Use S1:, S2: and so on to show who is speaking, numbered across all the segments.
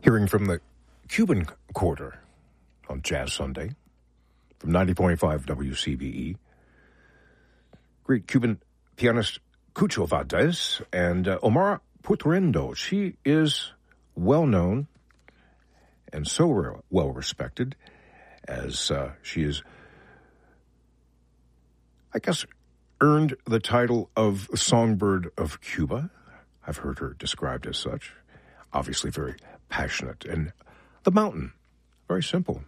S1: Hearing from the Cuban Quarter on Jazz Sunday from 90.5 WCBE. Great Cuban pianist Cucho Valdez and Omar Portuendo. She is well known and so well respected as she is, I guess, earned the title of Songbird of Cuba. I've heard her described as such. Obviously very passionate. And The Mountain, very simple.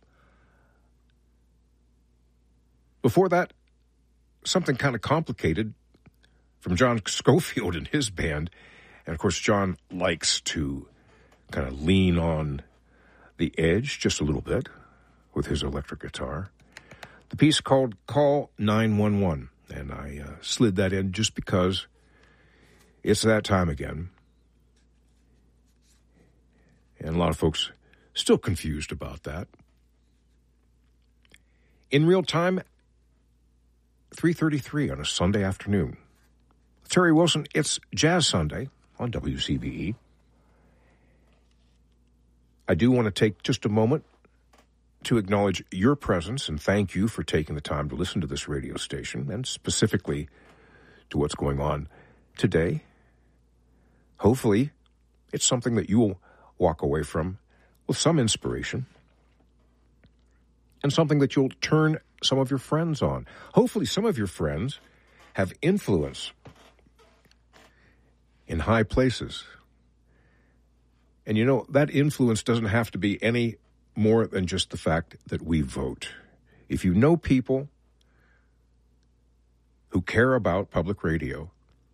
S1: Before that, something kind of complicated from John Scofield and his band. And, of course, John likes to kind of lean on the edge just a little bit with his electric guitar. The piece called Call 911. And I slid that in just because it's that time again. And a lot of folks still confused about that. In real time, 3:33 on a Sunday afternoon. Terry Wilson, it's Jazz Sunday on WCBE. I do want to take just a moment to acknowledge your presence and thank you for taking the time to listen to this radio station and specifically to what's going on today. Hopefully, it's something that you will walk away from with some inspiration and something that you'll turn some of your friends on. Hopefully, some of your friends have influence in high places. And you know, that influence doesn't have to be any more than just the fact that we vote. If you know people who care about public radio,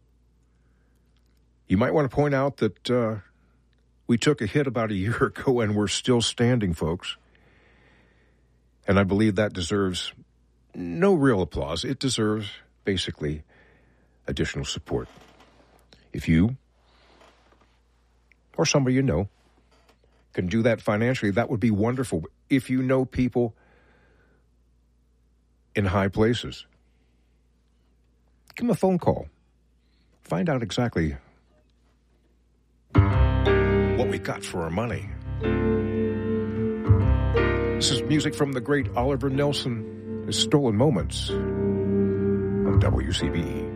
S1: you might want to point out that we took a hit about a year ago and we're still standing, folks. And I believe that deserves no real applause. It deserves basically additional support. If you or somebody you know can do that financially, that would be wonderful. If you know people in high places, give them a phone call. Find out exactly what we got for our money. This is music from the great Oliver Nelson, his Stolen Moments on WCBE.